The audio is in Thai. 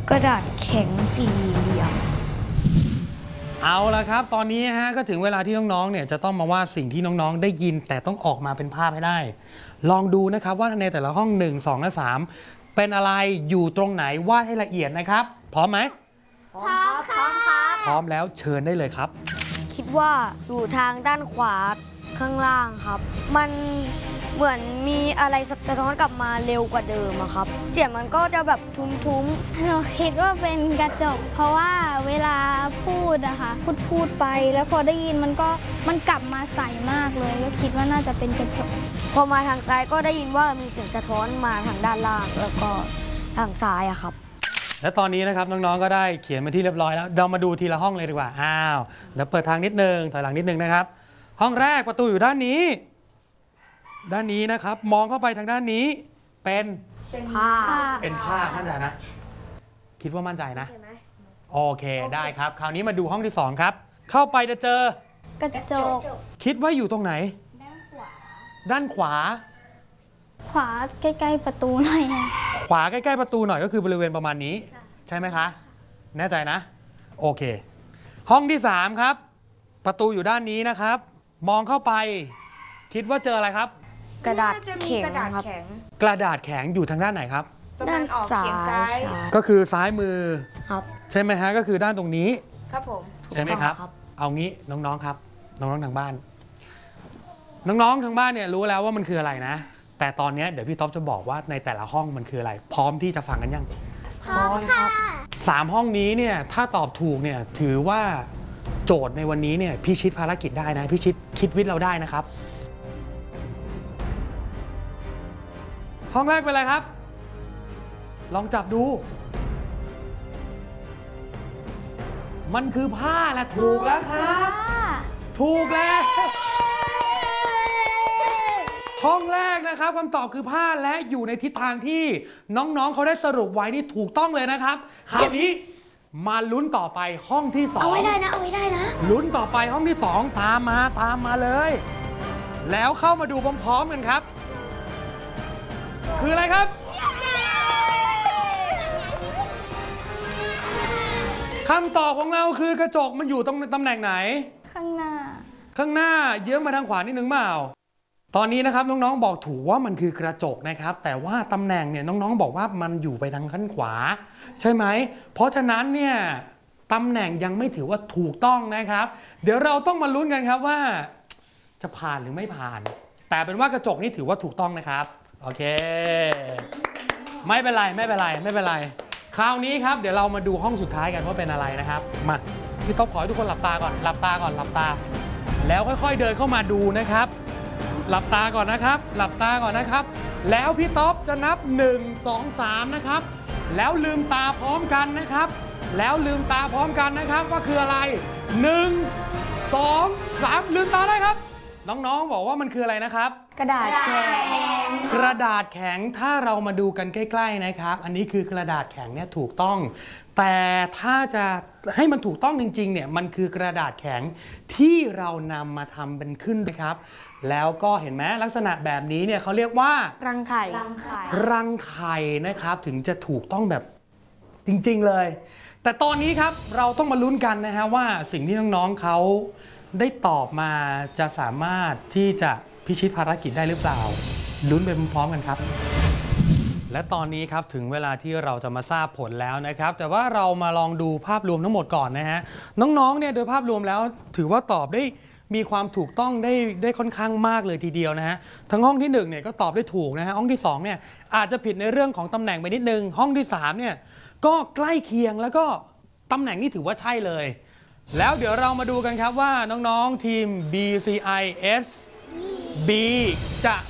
กระดาษแข็งสี่เหลี่ยมเอาละครับตอนนี้ก็ถึงเวลาที่น้องๆเนี่ยจะต้องมาวาดสิ่งที่น้องๆได้ยินแต่ต้องออกมาเป็นภาพให้ได้ลองดูนะครับว่าในแต่ละห้อง1 2และ3เป็นอะไรอยู่ตรงไหนวาดให้ละเอียดนะครับพร้อมไหมพร้อมครับพร้อมแล้วเชิญได้เลยครับคิดว่าอยู่ทางด้านขวาข้างล่างครับมันเหมือนมีอะไรสะท้อนกลับมาเร็วกว่าเดิมครับเสียงมันก็จะแบบทุ้มหนูคิดว่าเป็นกระจกเพราะว่าเวลาพูดอะค่ะพูดไปแล้วพอได้ยินมันกลับมาใสมากเลยก็คิดว่าน่าจะเป็นกระจกพอมาทางซ้ายก็ได้ยินว่ามีเสียงสะท้อนมาทางด้านล่างแล้วก็ทางซ้ายอะครับและตอนนี้นะครับน้องๆก็ได้เขียนมาที่เรียบร้อยแล้วเรามาดูทีละห้องเลยดีกว่าเดี๋ยวเปิดทางนิดนึงถอยหลังนิดนึงนะครับห้องแรกประตูอยู่ด้านนี้นะครับมองเข้าไปทางด้านนี้เป็นผ้ามั่นใจนะคิดว่ามั่นใจนะโอเคได้ครับคราวนี้มาดูห้องที่2ครับเข้าไปจะเจอกระจกคิดว่าอยู่ตรงไหนด้านขวาใกล้ๆประตูหน่อยขวาใกล้ๆประตูหน่อยก็คือบริเวณประมาณนี้ใช่ไหมคะแน่ใจนะโอเคห้องที่3ครับประตูอยู่ด้านนี้นะครับมองเข้าไปคิดว่าเจออะไรครับกระดาษแข็งครับกระดาษแข็งอยู่ทางด้านไหนครับด้านซ้ายก็คือซ้ายมือครับใช่ไหมฮะก็คือด้านตรงนี้ครับผมใช่ไหมครับเอางี้น้องๆครับน้องๆทางบ้านน้องๆทางบ้านเนี่ยรู้แล้วว่ามันคืออะไรนะแต่ตอนนี้เดี๋ยวพี่ท็อปจะบอกว่าในแต่ละห้องมันคืออะไรพร้อมที่จะฟังกันยังพร้อมครับ 3ห้องนี้เนี่ยถ้าตอบถูกเนี่ยถือว่าโจทย์ในวันนี้เนี่ยพิชิตภารกิจได้นะพิชิตคิดวิทย์เราได้นะครับห้องแรกเป็นอะไรครับลองจับดูมันคือผ้าแหละถูกแล้วครับถูกแล้วห้องแรกนะครับคำตอบคือผ้าและอยู่ในทิศทางที่น้องๆเขาได้สรุปไว้นี่ถูกต้องเลยนะครับคราวนี้มาลุ้นต่อไปห้องที่2 เอาไว้ได้นะลุ้นต่อไปห้องที่2ตามมาเลยแล้วเข้ามาดูพร้อมๆกันครับคืออะไรครับคำตอบของเราคือกระจกมันอยู่ตรงตำแหน่งไหนข้างหน้าเยื้องมาทางขวานิดนึงเปล่าตอนนี้นะครับน้องๆบอกถูกว่ามันคือกระจกนะครับแต่ว่าตำแหน่งเนี่ยน้องๆบอกว่ามันอยู่ไปทางข้างขวาใช่ไหมเพราะฉะนั้นเนี่ยตำแหน่งยังไม่ถือว่าถูกต้องนะครับเดี๋ยวเราต้องมาลุ้นกันครับว่าจะผ่านหรือไม่ผ่านแต่เป็นว่ากระจกนี่ถือว่าถูกต้องนะครับโอเคไม่เป็นไรคราวนี้ครับเดี๋ยวเรามาดูห้องสุดท้ายกันว่าเป็นอะไรนะครับมาพี่ต๊อบขอให้ทุกคนหลับตาก่อนหลับตาแล้วค่อยๆเดินเข้ามาดูนะครับหลับตาก่อนนะครับแล้วพี่ต๊อบจะนับ1 2 3นะครับแล้วลืมตาพร้อมกันนะครับว่าคืออะไร1 2 3ลืมตาได้ครับน้องๆบอกว่ามันคืออะไรนะครับกระดาษแข็งถ้าเรามาดูกันใกล้ๆนะครับอันนี้คือกระดาษแข็งเนี่ยถูกต้องแต่ถ้าจะให้มันถูกต้องจริงๆเนี่ยมันคือกระดาษแข็งที่เรานำมาทำเป็นขึ้นนะครับแล้วก็เห็นไหมลักษณะแบบนี้เนี่ยเขาเรียกว่ารังไข่นะครับถึงจะถูกต้องแบบจริงๆเลยแต่ตอนนี้ครับเราต้องมาลุ้นกันนะฮะว่าสิ่งที่น้องๆเขาได้ตอบมาจะสามารถที่จะพิชิตภารกิจได้หรือเปล่าลุ้นไปพร้อมๆกันครับและตอนนี้ครับถึงเวลาที่เราจะมาทราบผลแล้วนะครับแต่ว่าเรามาลองดูภาพรวมทั้งหมดก่อนนะฮะน้องๆเนี่ยโดยภาพรวมแล้วถือว่าตอบได้มีความถูกต้องได้ค่อนข้างมากเลยทีเดียวนะฮะทั้งห้องที่1เนี่ยก็ตอบได้ถูกนะฮะห้องที่2เนี่ยอาจจะผิดในเรื่องของตำแหน่งไปนิดนึงห้องที่3เนี่ยก็ใกล้เคียงแล้วก็ตำแหน่งนี่ถือว่าใช่เลยแล้วเดี๋ยวเรามาดูกันครับว่าน้องๆทีม BCIS B จะ